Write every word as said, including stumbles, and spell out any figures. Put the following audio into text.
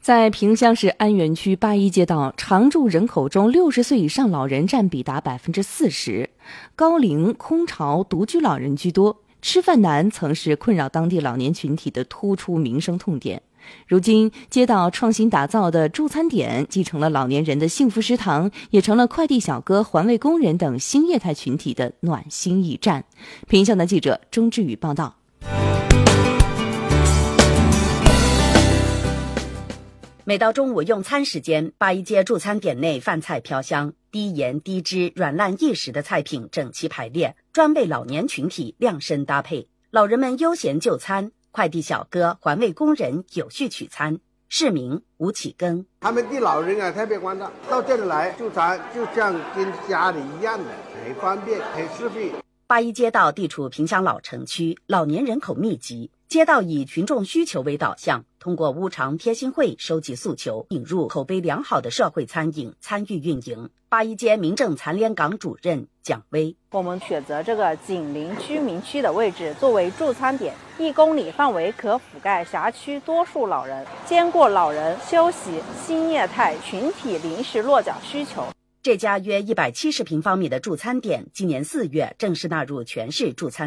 在萍乡市安源区八一街道，常住人口中六十岁以上老人占比达百分之四十，高龄、空巢、独居老人居多。吃饭难曾是困扰当地老年群体的突出民生痛点。如今，街道创新打造的助餐点继承了老年人的幸福食堂，也成了快递小哥、环卫工人等新业态群体的暖心驿站。萍乡的记者钟志宇报道。 每到中午用餐时间，八一街助餐点内饭菜飘香，低盐低脂、软烂易食的菜品整齐排列，专为老年群体量身搭配。老人们悠闲就餐，快递小哥、环卫工人有序取餐。市民吴启庚： 他们对老人啊特别关照，到这里来就餐，就像跟家里一样的，很方便，很适配。 八一街道地处萍乡老城区，老年人口密集，街道以群众需求为导向，通过乌常贴心会收集诉求，引入口碑良好的社会餐饮参与运营。八一街民政残联岗主任蒋薇： 我们选择这个紧邻居民区的位置作为助餐点，一公里范围可覆盖辖区多数老人，兼顾老人休息、新业态群体临时落脚需求。 这家约一百七十平方米的助餐点，今年四月正式纳入全市助餐